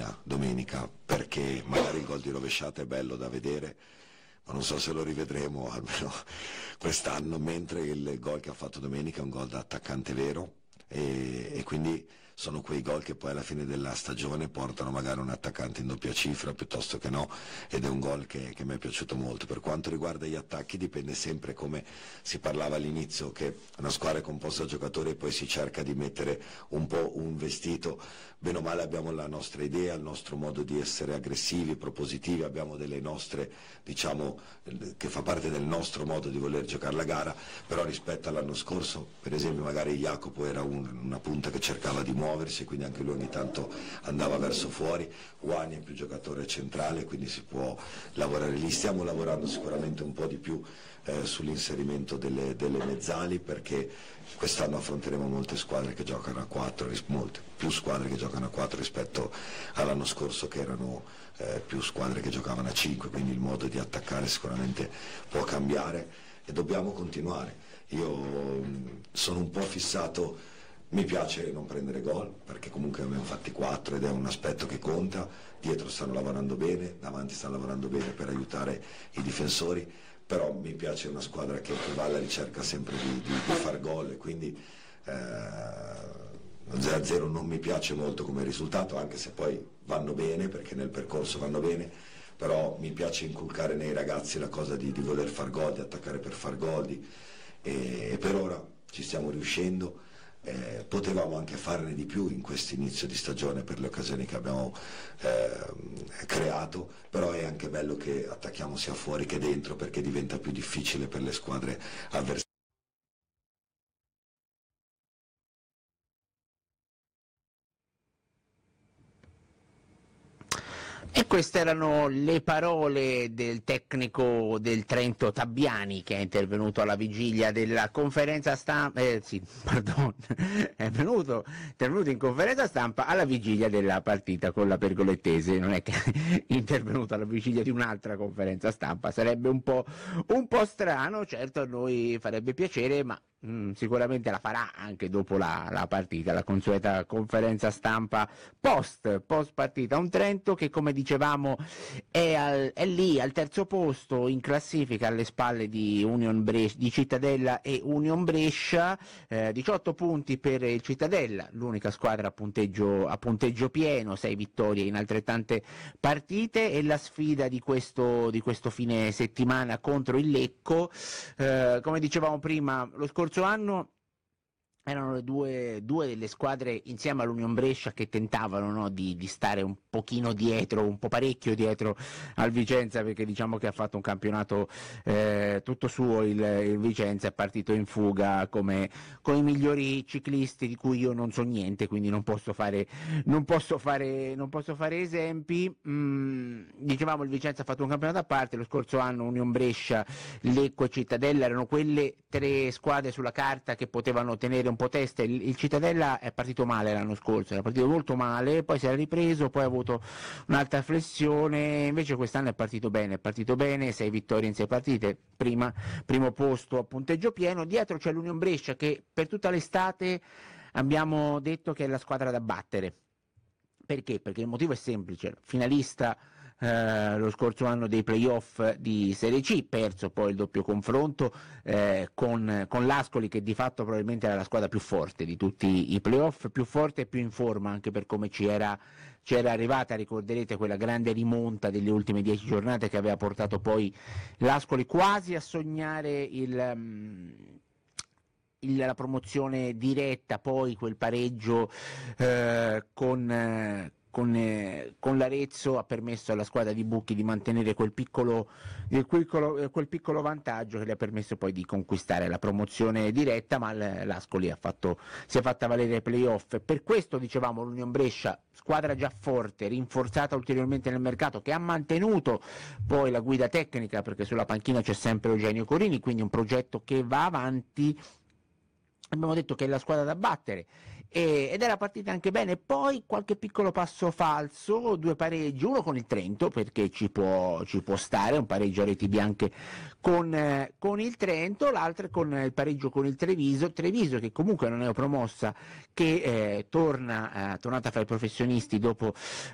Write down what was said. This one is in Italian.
domenica, perché magari il gol di rovesciata è bello da vedere, ma non so se lo rivedremo almeno quest'anno, mentre il gol che ha fatto domenica è un gol da attaccante vero, e quindi sono quei gol che poi alla fine della stagione portano magari un attaccante in doppia cifra piuttosto che no, ed è un gol che mi è piaciuto molto. Per quanto riguarda gli attacchi dipende sempre, come si parlava all'inizio, che una squadra è composta da giocatori e poi si cerca di mettere un po' un vestito. Bene o male abbiamo la nostra idea, il nostro modo di essere aggressivi, propositivi, abbiamo delle nostre, diciamo, che fa parte del nostro modo di voler giocare la gara, però rispetto all'anno scorso, per esempio magari Jacopo era una punta che cercava di muoversi, quindi anche lui ogni tanto andava verso fuori, Wani è più giocatore centrale, quindi si può lavorare lì. Stiamo lavorando sicuramente un po' di più sull'inserimento delle mezzali, perché quest'anno affronteremo molte squadre che giocano a 4, molte più squadre che giocano a 4 rispetto all'anno scorso che erano più squadre che giocavano a 5, quindi il modo di attaccare sicuramente può cambiare e dobbiamo continuare. Io sono un po' fissato, mi piace non prendere gol perché comunque abbiamo fatti 4 ed è un aspetto che conta, dietro stanno lavorando bene, davanti stanno lavorando bene per aiutare i difensori, però mi piace una squadra che va alla ricerca sempre di far gol, e quindi lo 0-0 non mi piace molto come risultato, anche se poi vanno bene, perché nel percorso vanno bene, però mi piace inculcare nei ragazzi la cosa di voler far gol, di attaccare per far gol, e per ora ci stiamo riuscendo. Potevamo anche farne di più in questo inizio di stagione per le occasioni che abbiamo creato, però è anche bello che attacchiamo sia fuori che dentro, perché diventa più difficile per le squadre avversarie. E queste erano le parole del tecnico del Trento Tabbiani, che è intervenuto alla vigilia della conferenza stampa, intervenuto in conferenza stampa alla vigilia della partita con la Pergolettese. Non è che è intervenuto alla vigilia di un'altra conferenza stampa, sarebbe un po' strano. Certo, a noi farebbe piacere, ma sicuramente la farà anche dopo la partita, la consueta conferenza stampa post partita. Un Trento che, come dicevamo, è lì al terzo posto in classifica, alle spalle di di Cittadella e Union Brescia, 18 punti per il Cittadella, l'unica squadra a punteggio pieno, 6 vittorie in altrettante partite, e la sfida di questo fine settimana contro il Lecco. Come dicevamo prima, lo scorso anno erano le due delle squadre insieme all'Union Brescia che tentavano, no, di stare un pochino dietro, un po' parecchio dietro al Vicenza, perché diciamo che ha fatto un campionato tutto suo. Il Vicenza è partito in fuga come con i migliori ciclisti di cui io non so niente, quindi non posso fare esempi. Dicevamo, il Vicenza ha fatto un campionato a parte. Lo scorso anno Union Brescia, Lecco e Cittadella erano quelle 3 squadre sulla carta che potevano tenere un po' testa. Il Cittadella è partito male l'anno scorso, era partito molto male, poi si era ripreso, poi ha avuto un'altra flessione. Invece quest'anno è partito bene, 6 vittorie in 6 partite, primo posto a punteggio pieno. Dietro c'è l'Union Brescia, che per tutta l'estate abbiamo detto che è la squadra da battere. Perché? Perché il motivo è semplice: finalista lo scorso anno dei playoff di Serie C, perso poi il doppio confronto con l'Ascoli, che di fatto probabilmente era la squadra più forte di tutti i playoff, più forte e più in forma, anche per come ci era arrivata. Ricorderete quella grande rimonta delle ultime 10 giornate che aveva portato poi l'Ascoli quasi a sognare la promozione diretta, poi quel pareggio con l'Arezzo ha permesso alla squadra di Bucchi di mantenere quel piccolo vantaggio che le ha permesso poi di conquistare la promozione diretta, ma l'Ascoli si è fatta valere ai playoff. Per questo dicevamo l'Union Brescia, squadra già forte, rinforzata ulteriormente nel mercato, che ha mantenuto poi la guida tecnica, perché sulla panchina c'è sempre Eugenio Corini, quindi un progetto che va avanti. Abbiamo detto che è la squadra da battere, ed era partita anche bene. Poi qualche piccolo passo falso, 2 pareggi, uno con il Trento, perché ci può stare un pareggio a reti bianche con il Trento, l'altro con il pareggio con il Treviso che comunque non è promossa, che tornata fra i professionisti dopo